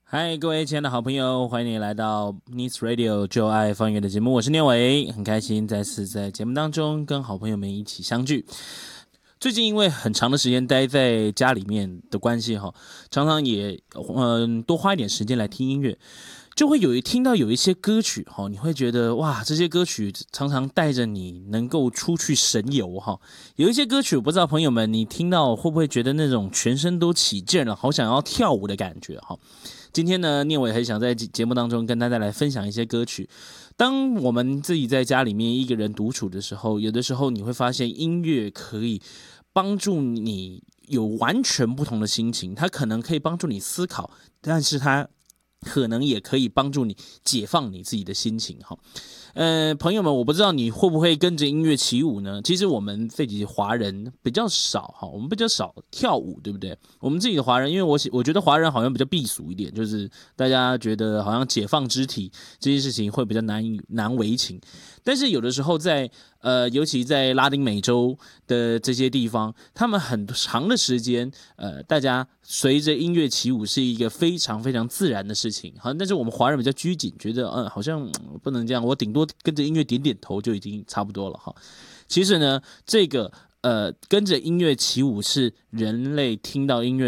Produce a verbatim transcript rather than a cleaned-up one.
嗨，各位亲爱的好朋友，欢迎你来到 Needs Radio 就爱放乐的节目，我是念伟，很开心再次在节目当中跟好朋友们一起相聚。最近因为很长的时间待在家里面的关系哈，常常也嗯多花一点时间来听音乐，就会有一听到有一些歌曲哈，你会觉得哇，这些歌曲常常带着你能够出去神游哈。有一些歌曲，我不知道朋友们你听到会不会觉得那种全身都起劲了，好想要跳舞的感觉哈。今天呢，念伟很想在节目当中跟大家来分享一些歌曲。当我们自己在家里面一个人独处的时候，有的时候你会发现音乐可以帮助你有完全不同的心情，它可能可以帮助你思考，但是它可能也可以帮助你解放你自己的心情哈。呃，朋友们，我不知道你会不会跟着音乐起舞呢？其实我们自己华人比较少哈，我们比较少跳舞，对不对？我们自己的华人，因为我我觉得华人好像比较避俗一点，就是大家觉得好像解放肢体这件事情会比较难难为情。但是有的时候在呃，尤其在拉丁美洲的这些地方，他们很长的时间，呃，大家随着音乐起舞是一个非常非常自然的事情。好，但是我们华人比较拘谨，觉得嗯、呃，好像、嗯、不能这样，我顶多跟着音乐点点头就已经差不多了哈。其实呢，这个呃，跟着音乐起舞是人类听到音乐